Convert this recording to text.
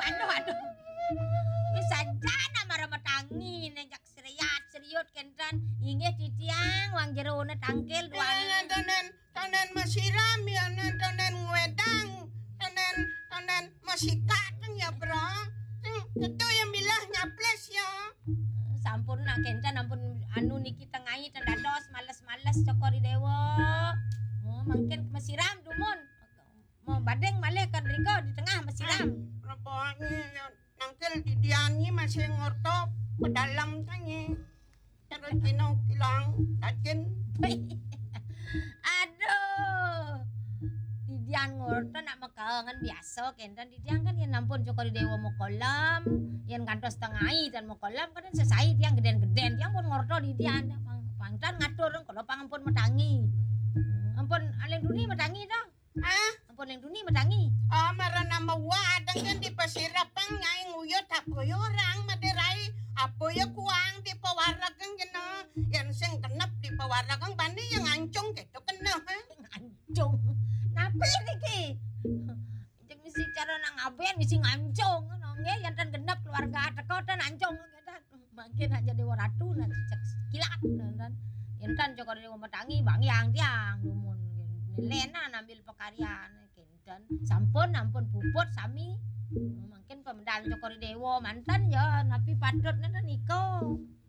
Aduh aduh. Wis sajana marang metangi nenjak seriat kentan inggih titiang wang jerone tangkil duane. Tanen masiram ya tanen ngwedang tanen masikateng ya bro. Itu yang bilang nyaples ya. Sampun nak kentan ampun anu niki tengahi tendados males-males cokori dewo. Oh, mungkin mesiram dumun. Mau badeng malih kan Riko di tengah mesiram. Repoknya nangkel di dianyi masih ngorto ke dalam tangi. Terus kino kilang takin. Aduh. Didian ngorto nak makaangan biasa kentan didian kan yang nampun cokori dewo mau kolam, yang kantos tengahi dan mau kolam kan selesai tiang geden-geden tiang pun ngorto didian. Pangtan ngatur kalau pangampun metangi. Ampun aleng duni metangi dah. Ampun aleng duni metangi. Marah nama wadang kan di pasirapang nyai nguyot ako orang maderai apa ya kuang di pawaragang gino yang sing kenap di pawaragang bani yang ancong gitu kena Ngancung. Napi niki? Cek misi cara nang aben misi ngancung nge yang tan genep keluarga teko tan ancung kita. Makin aja dewa ratu nan cek kilat dan yentan cokor dewa metangi bang yang tiang lumun Lena nambil pekarian kentan sampun ampun puput sami makin pemedal cokor dewa mantan ya napi patut nana niko